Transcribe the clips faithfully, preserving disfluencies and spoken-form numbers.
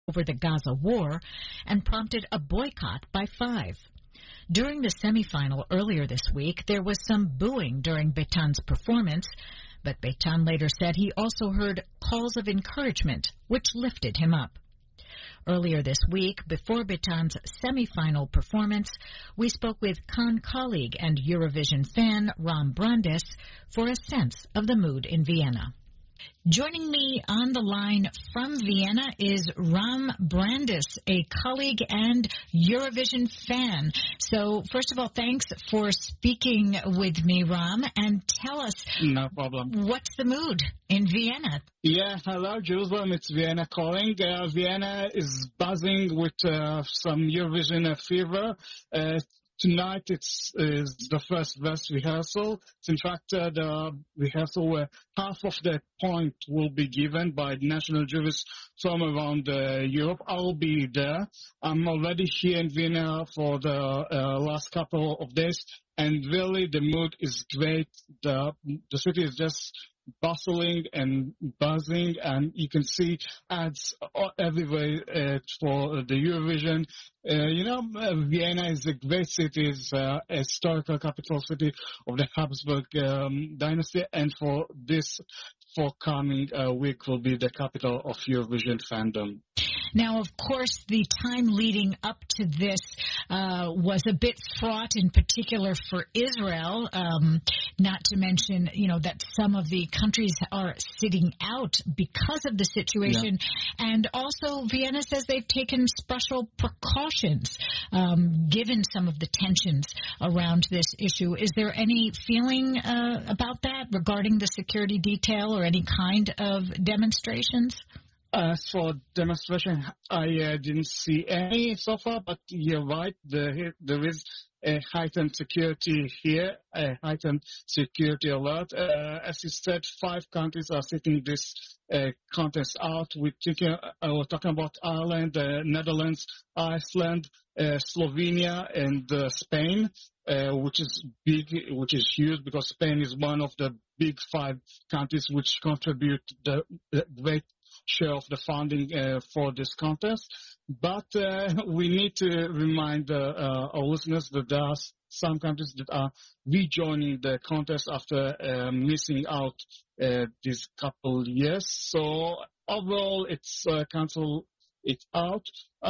over the Gaza war and prompted a boycott by five. During the semifinal earlier this week, there was some booing during Betan's performance, but Betan later said he also heard calls of encouragement, which lifted him up. Earlier this week, before Betan's semifinal performance, we spoke with Cannes colleague and Eurovision fan Ram Brandes for a sense of the mood in Vienna. Joining me on the line from Vienna is Ram Brandes, a colleague and Eurovision fan. So, first of all, thanks for speaking with me, Ram, and tell us no problem. What's the mood in Vienna? Yeah, hello, Jerusalem. It's Vienna calling. Uh, Vienna is buzzing with uh, some Eurovision fever. Uh, Tonight it's is the first best rehearsal. In fact, uh, the rehearsal where half of the point will be given by the national jurors from around uh, Europe. I'll be there. I'm already here in Vienna for the uh, last couple of days, and really the mood is great. The the city is just bustling and buzzing, and you can see ads everywhere uh, for the Eurovision. Uh, you know, uh, Vienna is a great city, it's uh, a historical capital city of the Habsburg um, dynasty, and for this forthcoming uh, week will be the capital of Eurovision fandom. Now, of course, the time leading up to this uh, was a bit fraught, in particular for Israel, um, not to mention, you know, that some of the countries are sitting out because of the situation. Yeah. And also, Vienna says they've taken special precautions, um, given some of the tensions around this issue. Is there any feeling uh, about that regarding the security detail or any kind of demonstrations? As for demonstration, I uh, didn't see any so far, but you're right. The, there is a heightened security here, a heightened security alert. Uh, as you said, five countries are sitting this uh, contest out. We're, thinking, uh, we're talking about Ireland, uh, Netherlands, Iceland, uh, Slovenia, and uh, Spain, uh, which is big, which is huge, because Spain is one of the big five countries which contribute the, the great share of the funding uh, for this contest. But uh, we need to remind uh, uh, our listeners that there are some countries that are rejoining the contest after uh, missing out uh, these couple years. So overall, it's uh, cancel it out.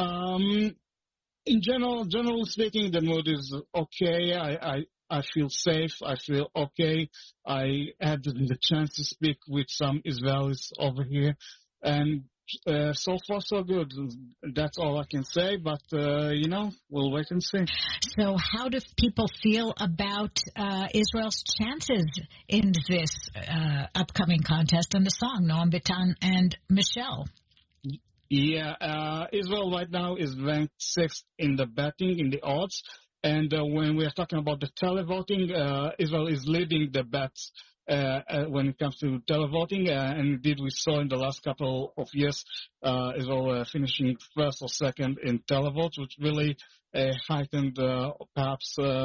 Um, in general, generally speaking, the mood is okay. I, I I feel safe. I feel okay. I had the chance to speak with some Israelis over here. And uh, so far, so good. That's all I can say. But, uh, you know, we'll wait and see. So how do people feel about uh, Israel's chances in this uh, upcoming contest and the song, Noam Betan and Michelle? Yeah, uh, Israel right now is ranked sixth in the betting, in the odds. And uh, when we're talking about the televoting, uh, Israel is leading the bets. Uh, uh, when it comes to televoting, uh, and indeed we saw in the last couple of years uh, Israel uh, finishing first or second in televotes, which really uh, heightened uh, perhaps uh,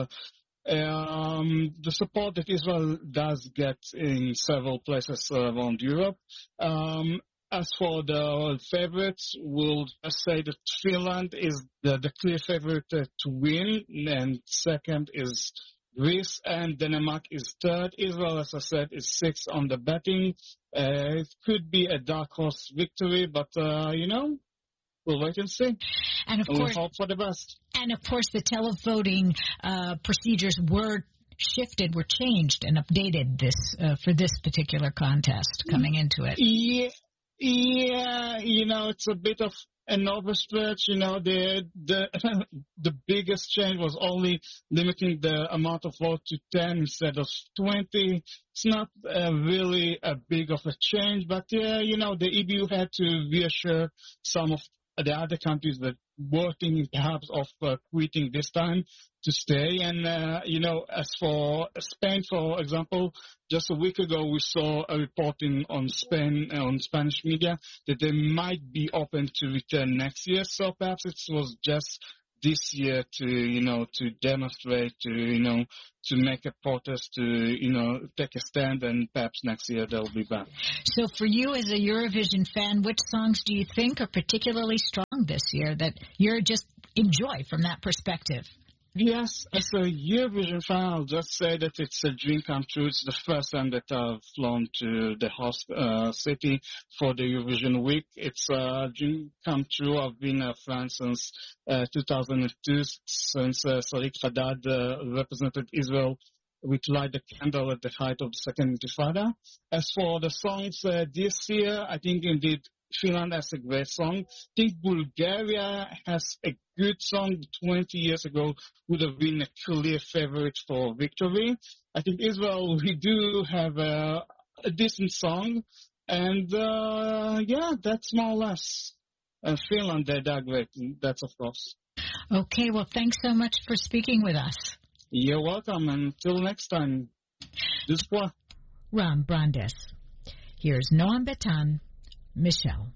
um, the support that Israel does get in several places around Europe. Um, as for the favorites, we'll just say that Finland is the, the clear favorite uh, to win, and second is Greece, and Denmark is third. Israel, as I said, is sixth on the betting. Uh, it could be a dark horse victory, but, uh, you know, we'll wait and see. And of we'll course, hope for the best. And of course, the televoting uh, procedures were shifted, were changed and updated this uh, for this particular contest coming into it. Yeah, yeah, you know, it's a bit of an overstretch. You know, the the the biggest change was only limiting the amount of vote to ten instead of twenty. It's not uh, really a big of a change, but yeah, you know, the E B U had to reassure some of the other countries that were thinking perhaps of uh, quitting this time to stay. And, uh, you know, as for Spain, for example, just a week ago we saw a reporting on Spain, uh, on Spanish media, that they might be open to return next year. So perhaps it was just this year to, you know, to demonstrate, to, you know, to make a protest, to, you know, take a stand, and perhaps next year they'll be back. So for you as a Eurovision fan, which songs do you think are particularly strong this year that you're just enjoy from that perspective? Yes, as a Eurovision fan, I'll just say that it's a dream come true. It's the first time that I've flown to the host uh, city for the Eurovision week. It's a dream come true. I've been a fan since uh, two thousand two, since uh, Sarik Haddad uh, represented Israel with Light the Candle at the height of the Second Intifada. As for the songs uh, this year, I think indeed Finland has a great song. I think Bulgaria has a good song. twenty years ago would have been a clear favorite for victory. I think Israel, we do have a, a decent song. And, uh, yeah, that's more or less. Uh, Finland, they're that great. That's of course. Okay, well, thanks so much for speaking with us. You're welcome. Until next time. This was Ram Brandes. Here's Noam Betan, Michelle.